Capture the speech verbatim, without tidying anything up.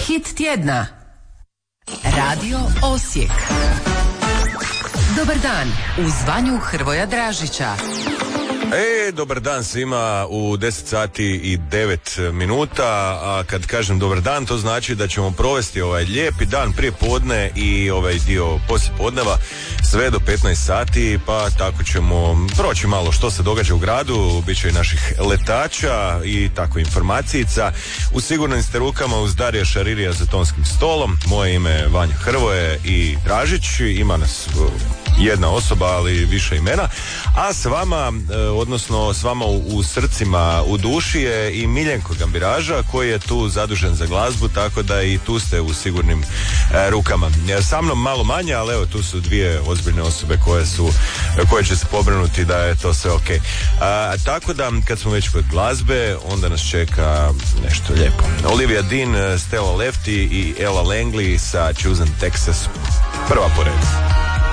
Hit tjedna. Radio Osijek. Dobar dan, u zvanju Hrvoja Dražića. E, dobar dan svima u deset sati i devet minuta, a kad kažem dobar dan, to znači da ćemo provesti ovaj lijepi dan prije podne i ovaj dio poslije podneva sve do petnaest sati, pa tako ćemo proći malo što se događa u gradu, bit će i naših letača i tako informacijica. U sigurnim ste rukama uz Darija Šaririja za tonskim stolom. Moje ime je Vanja Hrvoje i Dražić, ima nas jedna osoba, ali više imena. A s vama, odnosno s vama u, u srcima, u duši je i Miljenko Gambiraža, koji je tu zadužen za glazbu, tako da i tu ste u sigurnim e, rukama. Sa mnom malo manje, ali evo, tu su dvije ozbiljne osobe koje su, koje će se pobrinuti da je to sve ok. A, tako da, kad smo već kod glazbe, onda nas čeka nešto lijepo. Olivia Dean, Stella Lefty i Ella Langley sa Chosen Texas. Prva po redu.